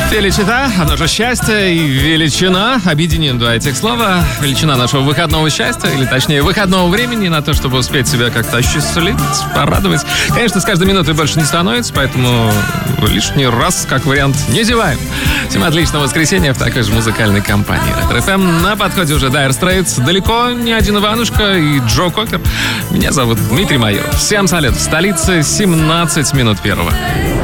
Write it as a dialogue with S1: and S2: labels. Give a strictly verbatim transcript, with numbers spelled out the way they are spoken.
S1: Величина, оно же счастье и величина. Объединим два этих слова. Величина нашего выходного счастья, или точнее выходного времени на то, чтобы успеть себя как-то осчастливить, порадовать. Конечно, с каждой минутой больше не становится, поэтому лишний раз, как вариант, не зеваем. Всем отличного воскресенья в такой же музыкальной компании Ретро эф эм. На подходе уже Dire Straits, далеко не один Иванушка и Джо Кокер. Меня зовут Дмитрий Майоров. Всем салют. В столице семнадцать минут первого.